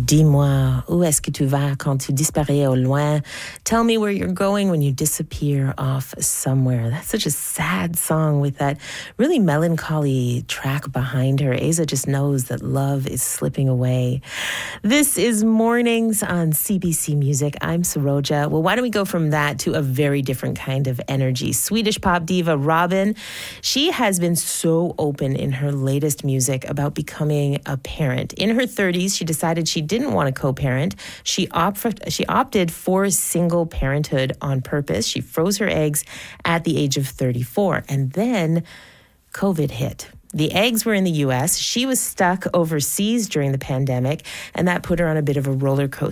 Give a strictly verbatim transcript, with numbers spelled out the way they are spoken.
Dis-moi, où est-ce que tu vas quand tu disparais au loin? Tell me where you're going when you disappear off somewhere. That's such a sad song with that really melancholy track behind her. Aza just knows that love is slipping away. This is Mornings on C B C Music. I'm Saroja. Well, why don't we go from that to a very different kind of energy? Swedish pop diva Robyn, she has been so open in her latest music about becoming a parent. In her thirties, she decided she didn't want to co-parent. She, opt- she opted for single parenthood on purpose. She froze her eggs at the age of thirty-four. And then COVID hit. The eggs were in the U S. She was stuck overseas during the pandemic, and that put her on a bit of a roller coaster.